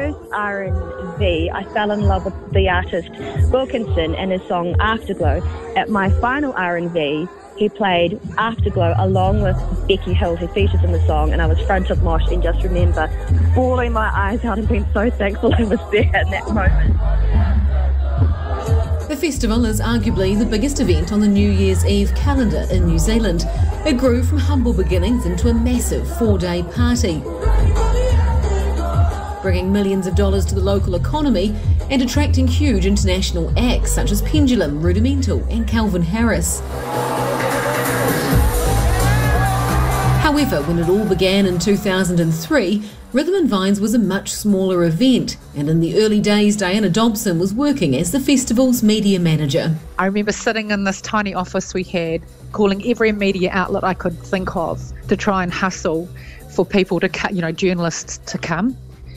first R&V, I fell in love with the artist Wilkinson and his song Afterglow. At my final R&V, he played Afterglow along with Becky Hill, who features in the song, and I was front of mosh and just remember bawling my eyes out and being so thankful I was there in that moment. The festival is arguably the biggest event on the New Year's Eve calendar in New Zealand. It grew from humble beginnings into a massive 4-day party, bringing millions of dollars to the local economy and attracting huge international acts such as Pendulum, Rudimental and Calvin Harris. However, when it all began in 2003, Rhythm and Vines was a much smaller event, and in the early days Diana Dobson was working as the festival's media manager. I remember sitting in this tiny office we had, calling every media outlet I could think of to try and hustle for people to, journalists to come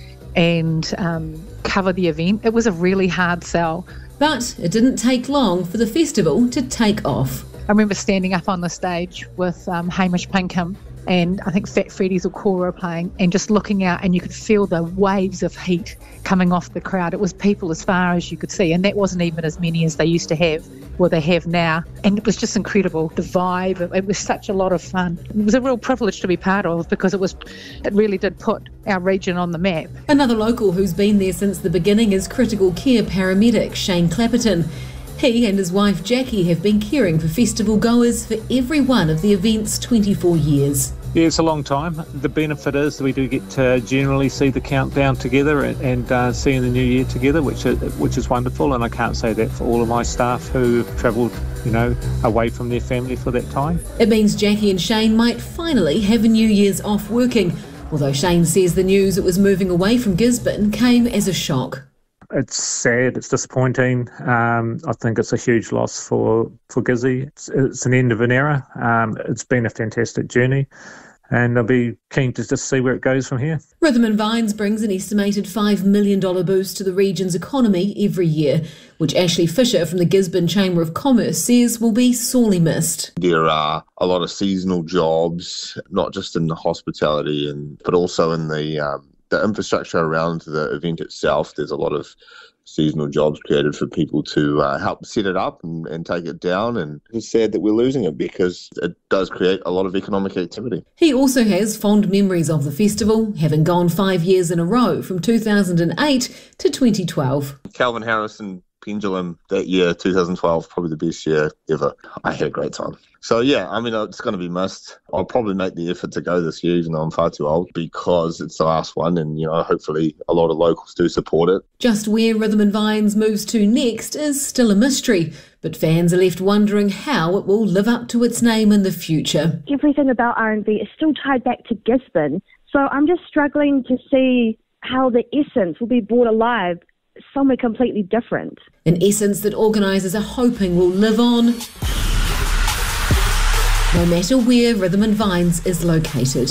and cover the event. It was a really hard sell. But it didn't take long for the festival to take off. I remember standing up on the stage with Hamish Pinkham and I think Fat Freddy's or Cora playing, and just looking out, and you could feel the waves of heat coming off the crowd. It was people as far as you could see, and that wasn't even as many as they used to have, or they have now. And it was just incredible, the vibe. It was such a lot of fun. It was a real privilege to be part of, because it really did put our region on the map. Another local who's been there since the beginning is critical care paramedic Shane Clapperton. He and his wife Jackie have been caring for festival goers for every one of the event's 24 years. Yeah, it's a long time. The benefit is that we do get to generally see the countdown together and seeing the new year together, which is wonderful. And I can't say that for all of my staff who have travelled, away from their family for that time. It means Jackie and Shane might finally have a New Year's off working, although Shane says the news it was moving away from Gisborne came as a shock. It's sad, it's disappointing. I think it's a huge loss for Gizzy. It's an end of an era. It's been a fantastic journey, and I'll be keen to just see where it goes from here. Rhythm and Vines brings an estimated $5 million boost to the region's economy every year, which Ashley Fisher from the Gisborne Chamber of Commerce says will be sorely missed. There are a lot of seasonal jobs, not just in the hospitality, but also in the infrastructure around the event itself. There's a lot of seasonal jobs created for people to help set it up and take it down, and it's sad that we're losing it because it does create a lot of economic activity. He also has fond memories of the festival, having gone 5 years in a row from 2008 to 2012. Calvin Harris and Pendulum that year, 2012, probably the best year ever. I had a great time. So yeah, it's going to be missed. I'll probably make the effort to go this year, even though I'm far too old, because it's the last one, and hopefully a lot of locals do support it. Just where Rhythm and Vines moves to next is still a mystery, but fans are left wondering how it will live up to its name in the future. Everything about R&V is still tied back to Gisborne, so I'm just struggling to see how the essence will be brought alive somewhere completely different. An essence that organisers are hoping will live on, no matter where Rhythm and Vines is located.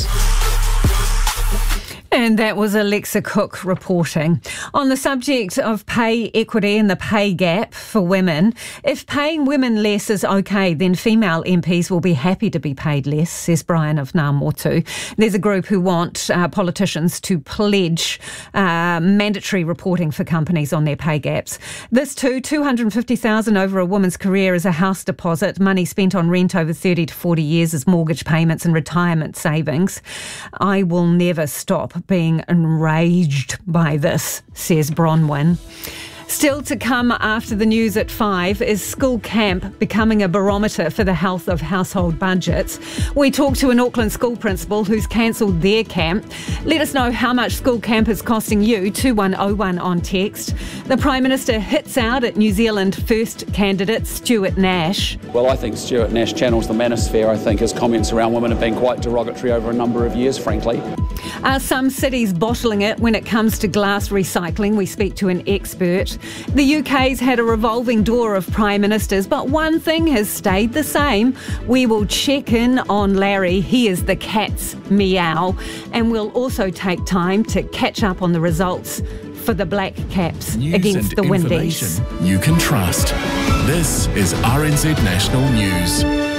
And that was Alexa Cook reporting. On the subject of pay equity and the pay gap for women, if paying women less is okay, then female MPs will be happy to be paid less, says Brian of Ngā Motu. There's a group who want politicians to pledge mandatory reporting for companies on their pay gaps. This too, $250,000 over a woman's career is a house deposit. Money spent on rent over 30 to 40 years as mortgage payments and retirement savings. I will never stop being enraged by this, says Bronwyn. Still to come after the news at 5 is school camp becoming a barometer for the health of household budgets. We talk to an Auckland school principal who's cancelled their camp. Let us know how much school camp is costing you, 2101 on text. The Prime Minister hits out at New Zealand First candidate Stuart Nash. Well, I think Stuart Nash channels the manosphere. I think his comments around women have been quite derogatory over a number of years, frankly. Are some cities bottling it when it comes to glass recycling? We speak to an expert. The UK's had a revolving door of Prime Ministers, but one thing has stayed the same. We will check in on Larry. He is the cat's meow. And we'll also take time to catch up on the results for the Black Caps against the Windies. You can trust. This is RNZ National News.